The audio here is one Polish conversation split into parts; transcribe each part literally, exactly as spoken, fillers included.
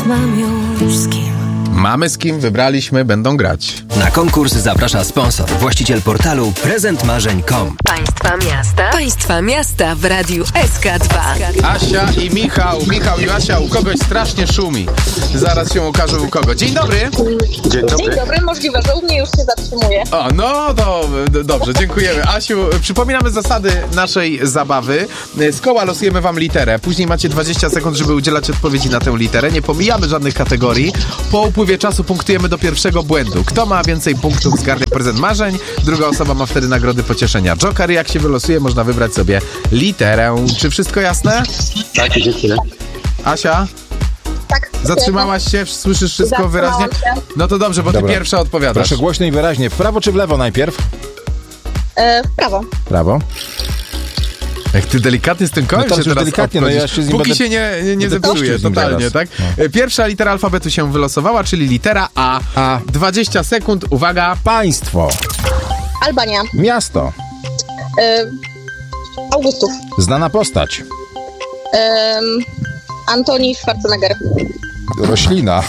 mam już z kim. Mamy z kim, wybraliśmy, będą grać. Na konkurs zaprasza sponsor, właściciel portalu prezent marzeń kropka com. Państwa miasta. Państwa miasta w Radiu S K dwa. Asia i Michał. Michał i Asia, u kogoś strasznie szumi. Zaraz się okaże u kogo. Dzień dobry. Dzień dobry. Dzień dobry, możliwe, że u mnie już się zatrzymuje. O, no to d- dobrze, dziękujemy. Asiu, przypominamy zasady naszej zabawy. Z koła losujemy wam literę. Później macie dwadzieścia sekund, żeby udzielać odpowiedzi na tę literę. Nie pomijamy żadnych kategorii. Po upływie czasu punktujemy do pierwszego błędu. Kto ma więcej punktów, zgarnia prezent marzeń. Druga osoba ma wtedy nagrody pocieszenia. Joker, jak się wylosuje, można wybrać sobie literę. Czy wszystko jasne? Tak, dziękuję. Asia? Tak. Zatrzymałaś się? Słyszysz wszystko Zatrzymałam wyraźnie? się. No to dobrze, bo ty Dobra. pierwsza odpowiadasz. Proszę głośno i wyraźnie. W prawo czy w lewo najpierw? E, w prawo. Prawo. Jak ty delikatnie z tym kołem No teraz się już teraz delikatnie, no obchodzisz. ja się z nim Póki będę- się nie, nie, nie będę zepsuje toczył z nim totalnie, zaraz. tak? Pierwsza litera alfabetu się wylosowała, czyli litera A. A. dwadzieścia sekund, uwaga. Państwo. Albania. Miasto. E, Augustów. Znana postać. E, Antoni Schwarzenegger. Roślina.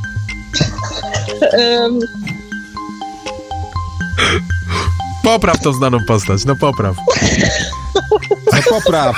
E, Popraw tą znaną postać, no popraw. No popraw.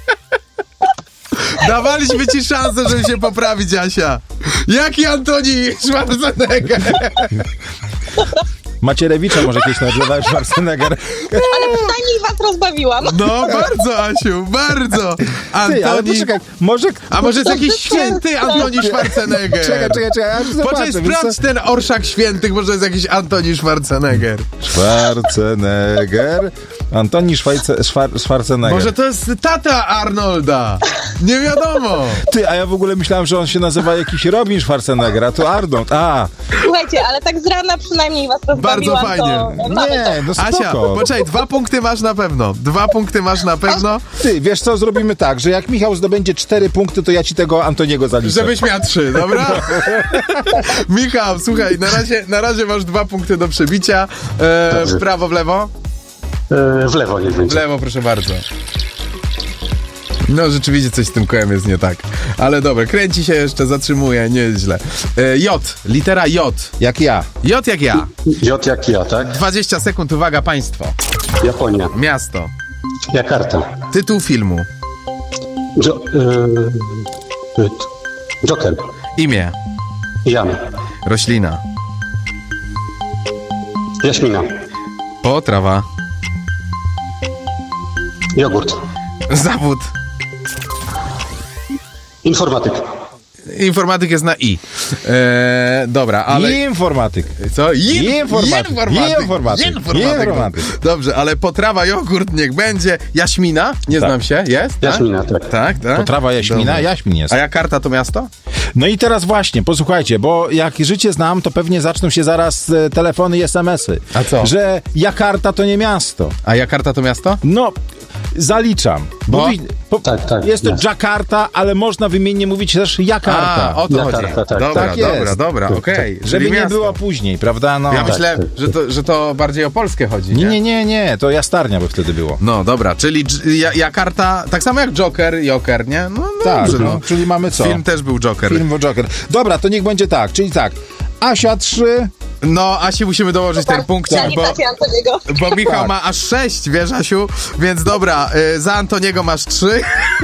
Dawaliśmy ci szansę, żeby się poprawić, Asia. Jaki Antoni Schwarzenegger? Macierewicza może kiedyś nazywa Schwarzenegger. ale przynajmniej was rozbawiłam. No bardzo, Asiu, bardzo. Ty, ale Antoni... poczekaj, może... A może jest To jakiś wszystko święty jest- Antoni Schwarzenegger? Czekaj, czekaj, czekaj, ja już zobaczę. Poczekaj, wiesz co? sprawdź ten orszak świętych, może jest jakiś Antoni Schwarzenegger. Schwarzenegger. Antoni Szwajce, Szwar, Schwarzenegger. Może to jest tata Arnolda. Nie wiadomo. Ty, a ja w ogóle myślałem, że on się nazywa jakiś Robin Schwarzenegger, a to Arnold. A, Słuchajcie, ale tak z rana przynajmniej was rozbawiłam. Bardzo fajnie. To mamy to. nie, no spoko. Asia, poczekaj, dwa punkty masz na pewno. Dwa punkty masz na pewno, Ty, wiesz co, zrobimy tak, że jak Michał zdobędzie cztery punkty, to ja ci tego Antoniego zaliczę. żebyś miał trzy, dobra? Michał, słuchaj, na razie, na razie masz dwa punkty do przebicia. E, w prawo, w lewo? E, w lewo niech W będzie. lewo, proszę bardzo. No, rzeczywiście coś z tym kołem jest nie tak. Ale dobra, kręci się jeszcze, zatrzymuje, nieźle. E, J, litera J. Jak ja. J jak ja. J jak ja, tak? dwadzieścia sekund, uwaga, państwo. Japonia. Miasto. Jakarta. Tytuł filmu. Jo, e, Joker. Imię. Jan. Roślina. Jaśmina. Potrawa. Jogurt. Zawód. Informatyk. Informatyk jest na I. E, dobra, ale... Informatyk. Co? In, Informatyk. Informatyk. Informatyk. Informatyk. Informatyk. Dobrze, ale potrawa, jogurt niech będzie. Jaśmina? Nie Tak. znam się. Jest? tak? Jaśmina, tak. Tak, tak. Potrawa Jaśmina, Dobra. Jaśmin jest. A Jakarta to miasto? No i teraz właśnie, posłuchajcie, bo jak życie znam, to pewnie zaczną się zaraz e, telefony i es em esy. A co? Że Jakarta to nie miasto. A Jakarta to miasto? No, zaliczam. Bo? Mówi, po, Tak, tak, Jest to jasne. Jakarta, ale można wymiennie mówić też Jakarta. A, o to Jakarta, chodzi. tak. Dobra, Tak dobra, jest. dobra, okej. Żeby Czyli nie miasto. było później, prawda? No. Ja Tak, myślałem, tak. że to, że to bardziej o Polskę chodzi, nie? Nie, nie, nie, nie, to Jastarnia by wtedy było. No dobra, czyli dż- ja, Jakarta, tak samo jak Joker, Joker, nie? No, no Tak, dobrze, no, no. czyli mamy co? Film też był Joker. Film o Joker. Dobra, to niech będzie tak, czyli tak. Asia trzy, No, Asi musimy dołożyć ten punkcik, Ja nie bo, tacie Antoniego. bo Michał Tak. ma aż sześć, wiesz, Asiu? Więc dobra, y, za Antoniego masz trzy.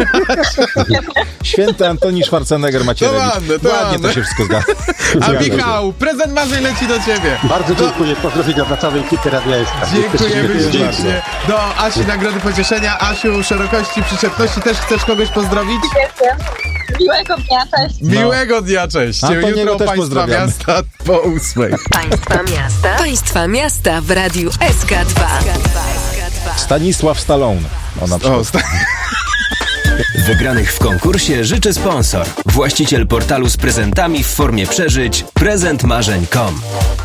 święty Antoni Schwarzenegger Macierewicz. To ładne, to Ładnie ładne. to się wszystko zgadza. A Zgadza się. Michał, prezent marzeń leci do ciebie. Bardzo dziękuję. Pozdrowienia dla całej ekipy Radia S K. Dziękujemy Dziękuję ślicznie. Do Asi nagrody pocieszenia. Asiu, szerokości, przyczepności. Też chcesz kogoś pozdrowić? Jestem. Miłego dnia, cześć. Miłego dnia, cześć. Antoniego Jutro też Państwa pozdrawiamy. miasta po ósmej. Państwa miasta. Państwa miasta w Radiu S K dwa. Stanisław Stallone. O, na przykład. O, sta- Wygranych w konkursie życzy sponsor, właściciel portalu z prezentami w formie przeżyć prezent marzeń kropka com.